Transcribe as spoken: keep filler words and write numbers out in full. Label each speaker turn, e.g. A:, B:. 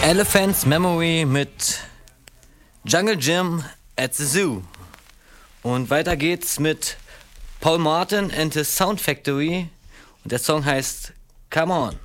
A: Elephant's Memory mit Jungle Jim at the Zoo. Und weiter geht's mit Paul Martin and the Sound Factory. Und der Song heißt Come On.